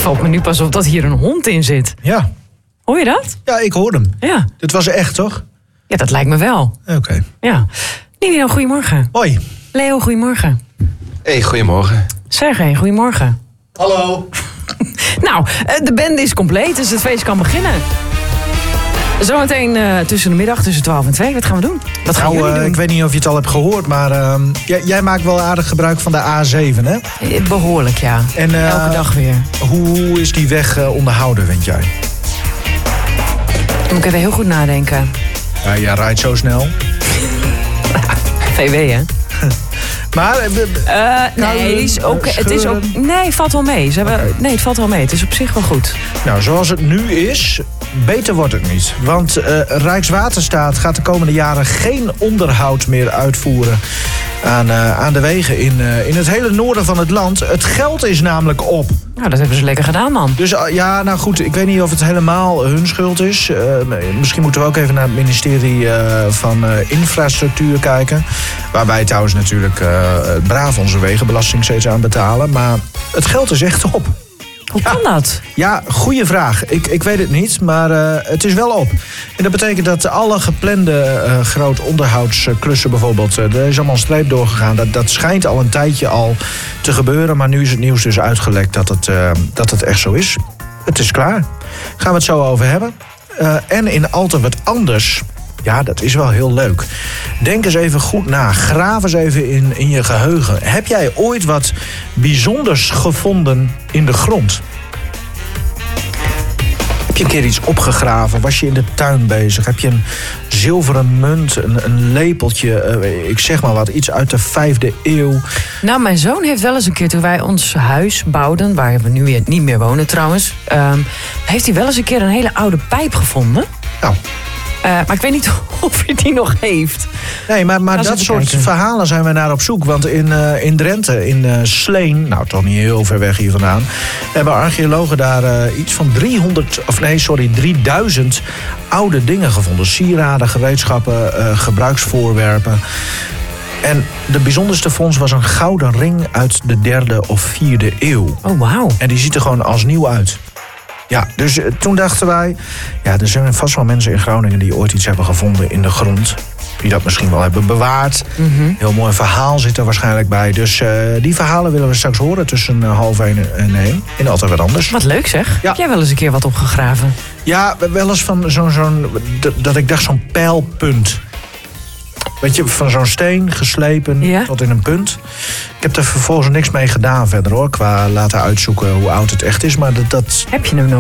valt me nu pas op dat hier een hond in zit. Ja. Hoor je dat? Ja, ik hoorde hem. Ja. Dit was echt, toch? Ja, dat lijkt me wel. Oké. Ja. Nino, goedemorgen. Hoi. Leo, goedemorgen. Hey, goedemorgen. Sergej, goedemorgen. Hallo. Nou, de band is compleet, dus het feest kan beginnen. Zometeen tussen de middag, tussen 12 en 2. Wat gaan we doen? Wat gaan jullie doen? Ik weet niet of je het al hebt gehoord, maar jij maakt wel aardig gebruik van de A7, hè? Behoorlijk, ja. En, elke dag weer. Hoe is die weg onderhouden, vind jij? Moet ik even heel goed nadenken. Ja, jij rijdt zo snel. VW, hè? Maar... nee, het is ook... Nee, valt wel mee. Nee, het valt wel mee. Het is op zich wel goed. Nou, zoals het nu is, beter wordt het niet. Want Rijkswaterstaat gaat de komende jaren geen onderhoud meer uitvoeren aan de wegen in het hele noorden van het land. Het geld is namelijk op. Nou, dat hebben ze lekker gedaan, man. Dus ja, nou goed, ik weet niet of het helemaal hun schuld is. Misschien moeten we ook even naar het ministerie van Infrastructuur kijken. Waar wij trouwens natuurlijk braaf onze wegenbelasting steeds aan betalen. Maar het geld is echt op. Hoe kan dat? Ja, goede vraag. Ik weet het niet, maar het is wel op. En dat betekent dat alle geplande groot onderhoudsklussen bijvoorbeeld... er is allemaal een streep doorgegaan. Dat schijnt al een tijdje al te gebeuren. Maar nu is het nieuws dus uitgelekt dat het echt zo is. Het is klaar. Gaan we het zo over hebben. En in Alten wat anders... Ja, dat is wel heel leuk. Denk eens even goed na. Graaf eens even in je geheugen. Heb jij ooit wat bijzonders gevonden in de grond? Heb je een keer iets opgegraven? Was je in de tuin bezig? Heb je een zilveren munt, een lepeltje, ik zeg maar wat, iets uit de 5e eeuw? Nou, mijn zoon heeft wel eens een keer, toen wij ons huis bouwden... waar we nu weer niet meer wonen trouwens... heeft hij wel eens een keer een hele oude pijp gevonden. Nou... maar ik weet niet of hij die nog heeft. Nee, maar dat soort verhalen zijn we naar op zoek. Want in Drenthe, in Sleen, nou toch niet heel ver weg hier vandaan... hebben archeologen daar iets van 3000 oude dingen gevonden. Sieraden, gereedschappen, gebruiksvoorwerpen. En de bijzonderste vondst was een gouden ring uit de 3e of 4e eeuw. Oh, wauw. En die ziet er gewoon als nieuw uit. Ja, dus toen dachten wij... Ja, er zijn vast wel mensen in Groningen die ooit iets hebben gevonden in de grond. Die dat misschien wel hebben bewaard. Mm-hmm. Heel mooi verhaal zit er waarschijnlijk bij. Dus die verhalen willen we straks horen tussen 12:30 en 1. In Altijd Wat Anders. Wat leuk zeg. Ja. Heb jij wel eens een keer wat opgegraven? Ja, wel eens van dat ik dacht zo'n pijlpunt. Weet je, van zo'n steen geslepen tot in een punt. Ik heb er vervolgens niks mee gedaan verder hoor. Qua laten uitzoeken hoe oud het echt is. Maar dat... Heb je hem nog?